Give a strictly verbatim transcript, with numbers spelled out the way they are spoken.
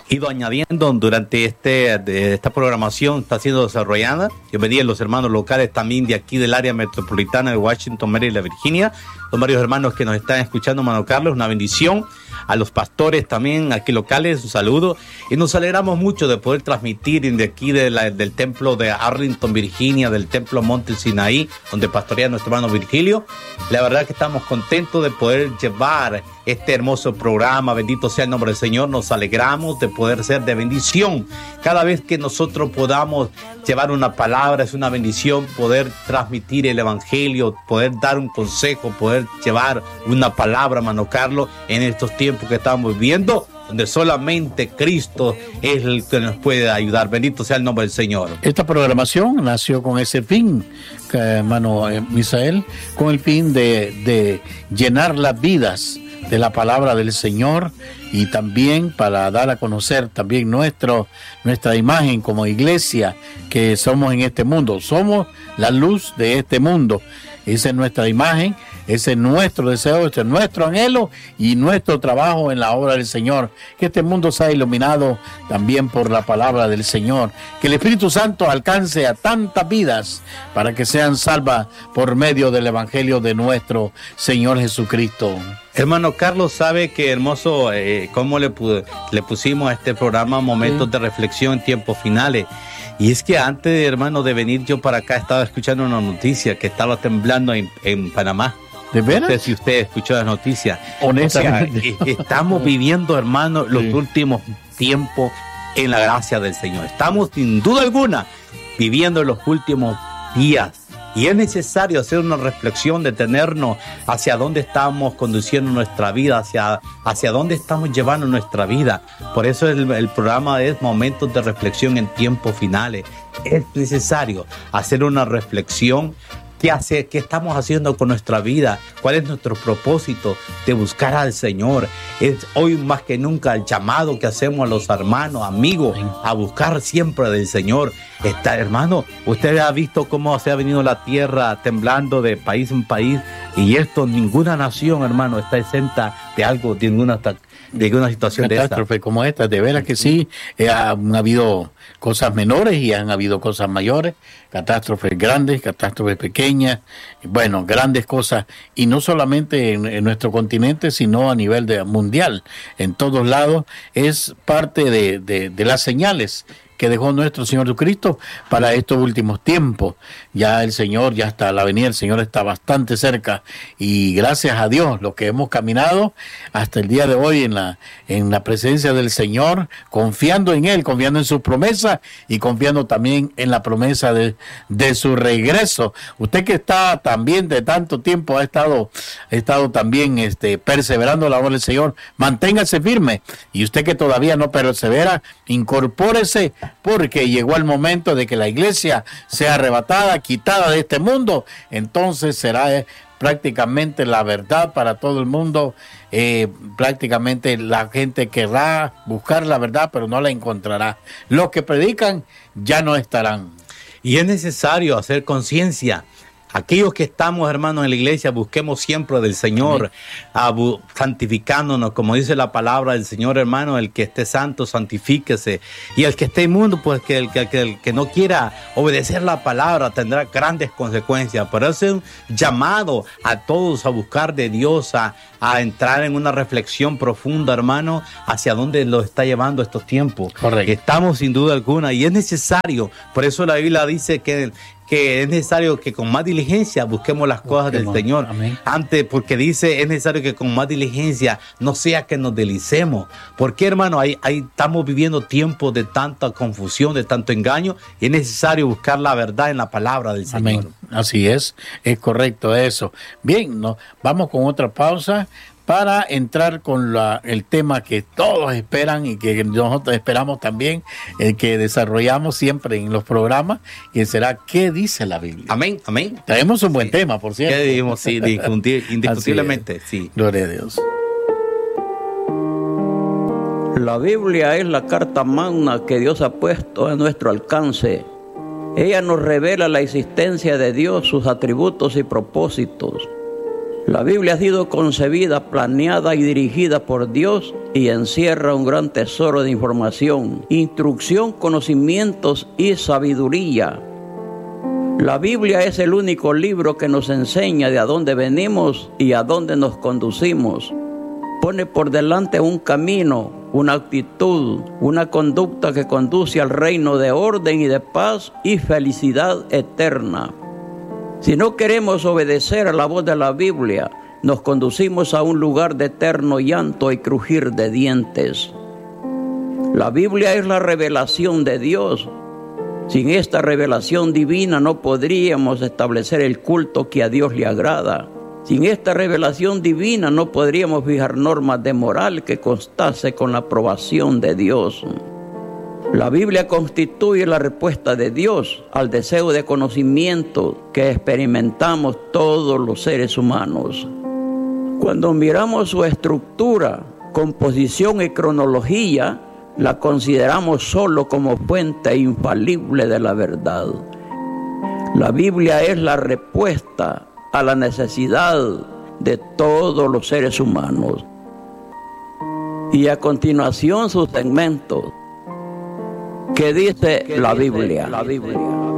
ido añadiendo durante este de esta programación está siendo desarrollada. Yo pedí a los hermanos locales también de aquí del área metropolitana de Washington, Maryland, Virginia. Son varios hermanos que nos están escuchando, hermano Carlos, una bendición. A los pastores también aquí locales, un saludo. Y nos alegramos mucho de poder transmitir de aquí de la, del templo de Arlington, Virginia, del templo Monte Sinaí, donde pastorea nuestro hermano Virgilio. La verdad que estamos contentos de poder llevar este hermoso programa. Bendito sea el nombre del Señor. Nos alegramos de poder ser de bendición. Cada vez que nosotros podamos llevar una palabra, es una bendición poder transmitir el evangelio, poder dar un consejo, poder llevar una palabra, hermano Carlos, en estos tiempos que estamos viviendo, donde solamente Cristo es el que nos puede ayudar. Bendito sea el nombre del Señor. Esta programación nació con ese fin, hermano Misael, con el fin de, de llenar las vidas de la palabra del Señor y también para dar a conocer también nuestro, nuestra imagen como iglesia que somos en este mundo. Somos la luz de este mundo. Esa es nuestra imagen, ese es nuestro deseo, ese es nuestro anhelo y nuestro trabajo en la obra del Señor. Que este mundo sea iluminado también por la palabra del Señor. Que el Espíritu Santo alcance a tantas vidas para que sean salvas por medio del Evangelio de nuestro Señor Jesucristo. Hermano Carlos, sabe que hermoso eh, cómo le, le pusimos a este programa momentos sí. de reflexión en tiempos finales. Y es que antes, hermano, de venir yo para acá, estaba escuchando una noticia que estaba temblando en, en Panamá. ¿De veras? No sé si usted escuchó la noticia. Honestamente. O sea, estamos viviendo, hermano, los sí. últimos tiempos en la gracia del Señor. Estamos, sin duda alguna, viviendo los últimos días. Y es necesario hacer una reflexión, detenernos hacia dónde estamos conduciendo nuestra vida, hacia, hacia dónde estamos llevando nuestra vida. Por eso el, el programa es Momentos de Reflexión en Tiempos Finales. Es necesario hacer una reflexión. ¿Qué, hace, ¿Qué estamos haciendo con nuestra vida? ¿Cuál es nuestro propósito de buscar al Señor? Es hoy más que nunca el llamado que hacemos a los hermanos, amigos, a buscar siempre del Señor. Está, hermano, usted ha visto cómo se ha venido la tierra temblando de país en país, y esto, ninguna nación, hermano, está exenta de algo, de ninguna, de ninguna situación de esta. Catástrofe como esta, de veras que sí, eh, han habido cosas menores y han habido cosas mayores, catástrofes grandes, catástrofes pequeñas, bueno, grandes cosas, y no solamente en, en nuestro continente, sino a nivel de, mundial, en todos lados. Es parte de, de, de las señales que dejó nuestro Señor Jesucristo para estos últimos tiempos. Ya el Señor, ya está, la venida del Señor está bastante cerca, y gracias a Dios, lo que hemos caminado hasta el día de hoy en la, en la presencia del Señor, confiando en Él, confiando en sus promesas y confiando también en la promesa de, de su regreso. Usted que está también de tanto tiempo, ha estado, ha estado también este, perseverando la obra del Señor, manténgase firme, y usted que todavía no persevera, incorpórese, porque llegó el momento de que la iglesia sea arrebatada, quitada de este mundo. Entonces será eh, prácticamente la verdad para todo el mundo. Eh, prácticamente la gente querrá buscar la verdad, pero no la encontrará. Los que predican ya no estarán. Y es necesario hacer conciencia. Aquellos que estamos, hermanos, en la iglesia, busquemos siempre del Señor, uh, santificándonos, como dice la palabra del Señor, hermano. El que esté santo, santifíquese. Y el que esté inmundo, pues que el que, que, el que no quiera obedecer la palabra tendrá grandes consecuencias. Pero es un llamado a todos a buscar de Dios, a, a entrar en una reflexión profunda, hermano, hacia dónde lo está llevando estos tiempos. Correcto. Estamos sin duda alguna, y es necesario. Por eso la Biblia dice que que es necesario que con más diligencia busquemos las cosas busquemos, del Señor. Amén. Antes, porque dice, es necesario que con más diligencia, no sea que nos deslicemos. Porque, hermano, ahí, ahí estamos viviendo tiempos de tanta confusión, de tanto engaño, y es necesario buscar la verdad en la palabra del Señor. Amén. Así es, es correcto eso. Bien, ¿no? Vamos con otra pausa para entrar con la, el tema que todos esperan y que nosotros esperamos también, el que desarrollamos siempre en los programas, que será ¿qué dice la Biblia? Amén, amén. Traemos un buen sí. tema, por cierto. ¿Qué dijimos? Sí, indiscutiblemente, sí. Gloria a Dios. La Biblia es la carta magna que Dios ha puesto a nuestro alcance. Ella nos revela la existencia de Dios, sus atributos y propósitos. La Biblia ha sido concebida, planeada y dirigida por Dios y encierra un gran tesoro de información, instrucción, conocimientos y sabiduría. La Biblia es el único libro que nos enseña de a dónde venimos y a dónde nos conducimos. Pone por delante un camino, una actitud, una conducta que conduce al reino de orden y de paz y felicidad eterna. Si no queremos obedecer a la voz de la Biblia, nos conducimos a un lugar de eterno llanto y crujir de dientes. La Biblia es la revelación de Dios. Sin esta revelación divina no podríamos establecer el culto que a Dios le agrada. Sin esta revelación divina no podríamos fijar normas de moral que constase con la aprobación de Dios. La Biblia constituye la respuesta de Dios al deseo de conocimiento que experimentamos todos los seres humanos. Cuando miramos su estructura, composición y cronología, la consideramos solo como fuente infalible de la verdad. La Biblia es la respuesta a la necesidad de todos los seres humanos. Y a continuación su segmento, que dice la Biblia. La Biblia.